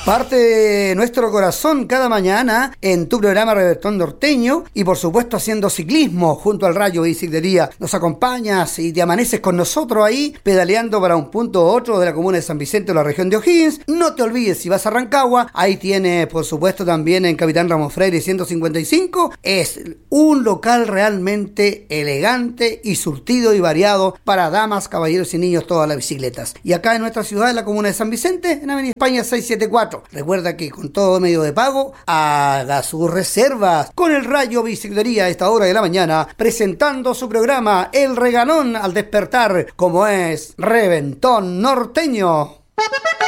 Parte de nuestro corazón cada mañana en tu programa Reventón Norteño y por supuesto haciendo ciclismo junto al Rayo Biciclería. Nos acompañas y te amaneces con nosotros ahí pedaleando para un punto u otro de la comuna de San Vicente o la región de O'Higgins. No te olvides, si vas a Rancagua, ahí tienes por supuesto también en Capitán Ramos Freire 155. Es un local realmente elegante y surtido y variado para damas, caballeros y niños, todas las bicicletas. Y acá en nuestra ciudad, en la comuna de San Vicente, en Avenida España 674. Recuerda que con todo medio de pago, haga sus reservas con el Rayo Biciclería a esta hora de la mañana, presentando su programa El Regalón al despertar, como es Reventón Norteño.